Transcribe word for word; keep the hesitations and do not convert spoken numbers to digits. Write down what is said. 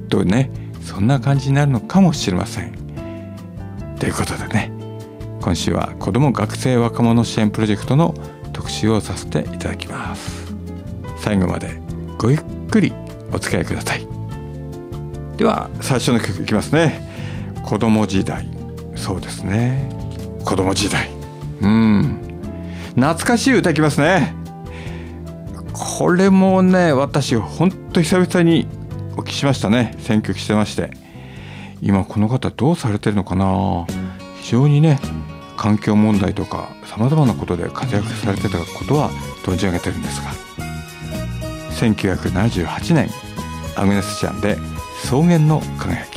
とねそんな感じになるのかもしれません。ということでね、今週は子ども学生若者支援プロジェクトの特集をさせていただきます。最後までごゆっくりお付き合いください。では最初の曲いきますね。子供時代。そうですね、子供時代、うん懐かしい歌いきますね。これもね私ほんと久々にお聞きしましたね。選曲してまして、今この方どうされてるのかな。非常にね環境問題とかさまざまなことで活躍されてたことは存じ上げてるんですが、せんきゅうひゃくななじゅうはちねんアグネス・チャンで草原の輝き。